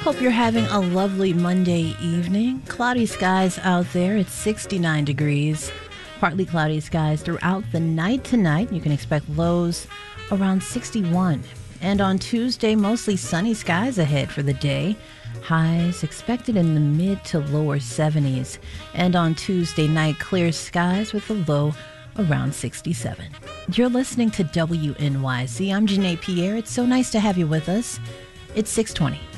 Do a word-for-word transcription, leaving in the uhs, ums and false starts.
Hope you're having a lovely Monday evening. Cloudy skies out there. It's sixty-nine degrees. Partly cloudy skies throughout the night tonight. You can expect lows around sixty-one. And on Tuesday, mostly sunny skies ahead for the day. Highs expected in the mid to lower seventies. And on Tuesday night, clear skies with a low around sixty-seven. You're listening to W N Y C. I'm Janae Pierre. It's so nice to have you with us. It's six twenty.